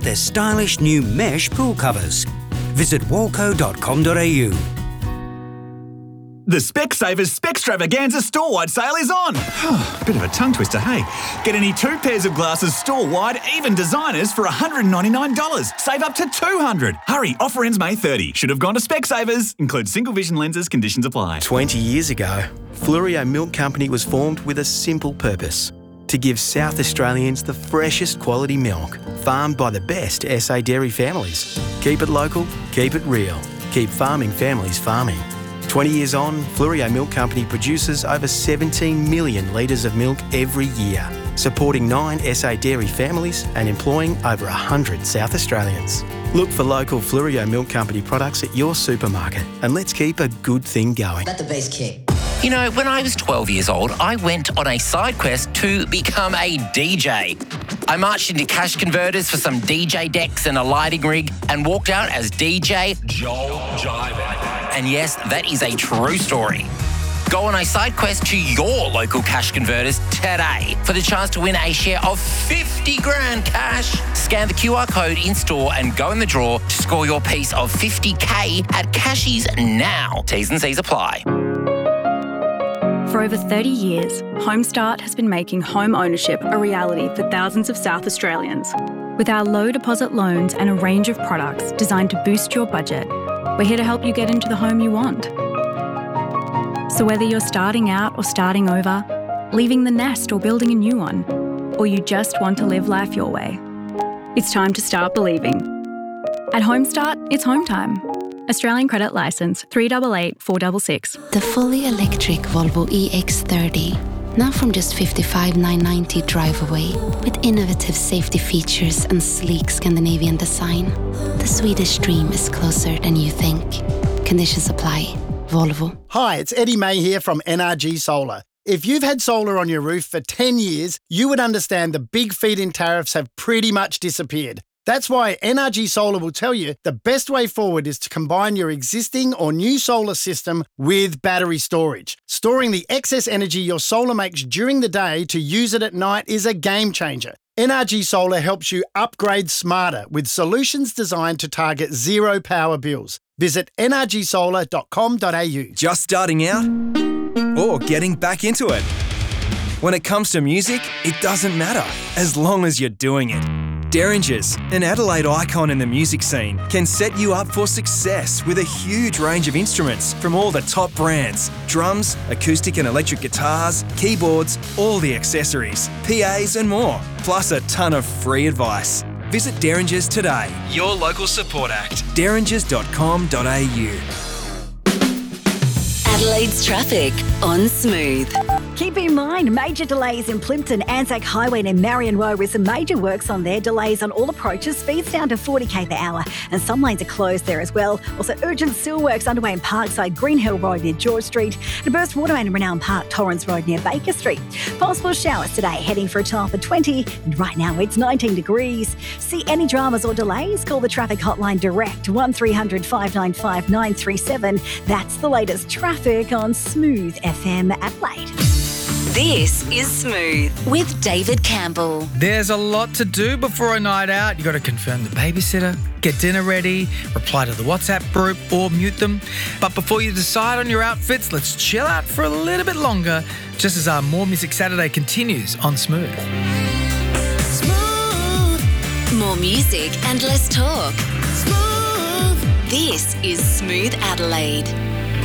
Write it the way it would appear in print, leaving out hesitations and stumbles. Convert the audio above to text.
their stylish new mesh pool covers. Visit walco.com.au. The Specsavers Specstravaganza store-wide sale is on. Bit of a tongue twister, hey? Get any 2 pairs of glasses store-wide, even designers, for $199. Save up to $200. Hurry, offer ends May 30. Should have gone to Specsavers. Includes single vision lenses, conditions apply. 20 years ago, Fluorio Milk Company was formed with a simple purpose: to give South Australians the freshest quality milk, farmed by the best SA dairy families. Keep it local, keep it real. Keep farming families farming. 20 years on, Fluorio Milk Company produces over 17 million litres of milk every year, supporting 9 SA dairy families and employing over 100 South Australians. Look for local Fluorio Milk Company products at your supermarket, and let's keep a good thing going. Let the bass kick. You know, when I was 12 years old, I went on a side quest to become a DJ. I marched into Cash Converters for some DJ decks and a lighting rig and walked out as DJ Joel Jive. And yes, that is a true story. Go on a side quest to your local Cash Converters today for the chance to win a share of 50 grand cash. Scan the QR code in store and go in the draw to score your piece of 50k at Cashies now. T's and C's apply. For over 30 years, Homestart has been making home ownership a reality for thousands of South Australians. With our low deposit loans and a range of products designed to boost your budget, we're here to help you get into the home you want. So whether you're starting out or starting over, leaving the nest or building a new one, or you just want to live life your way, it's time to start believing. At Homestart, it's home time. Australian Credit Licence 388 466. The fully electric Volvo EX30, now from just $55,990 drive away, with innovative safety features and sleek Scandinavian design. The Swedish dream is closer than you think. Conditions apply. Volvo. Hi, it's Eddie May here from NRG Solar. If you've had solar on your roof for 10 years, you would understand the big feed-in tariffs have pretty much disappeared. That's why NRG Solar will tell you the best way forward is to combine your existing or new solar system with battery storage. Storing the excess energy your solar makes during the day to use it at night is a game changer. NRG Solar helps you upgrade smarter with solutions designed to target zero power bills. Visit nrgsolar.com.au. Just starting out or getting back into it? When it comes to music, it doesn't matter as long as you're doing it. Derringers, an Adelaide icon in the music scene, can set you up for success with a huge range of instruments from all the top brands: drums, acoustic and electric guitars, keyboards, all the accessories, PAs and more, plus a ton of free advice. Visit Derringers today, your local support act, derringers.com.au. Adelaide's traffic on Smooth. Keep in mind, major delays in Plympton, Anzac Highway and Marion Road with some major works on there. Delays on all approaches, speeds down to 40k per hour, and some lanes are closed there as well. Also, urgent seal works underway in Parkside, Green Hill Road near George Street, and a burst water main in Renown Park, Torrens Road near Baker Street. Possible showers today, heading for a top of 20, and right now it's 19 degrees. See any dramas or delays? Call the traffic hotline direct, 1300 595 937. That's the latest traffic on Smooth FM Adelaide. This is Smooth with David Campbell. There's a lot to do before a night out. You've got to confirm the babysitter, get dinner ready, reply to the WhatsApp group or mute them. But before you decide on your outfits, let's chill out for a little bit longer, just as our More Music Saturday continues on Smooth. Smooth. More music and less talk. Smooth. This is Smooth Adelaide.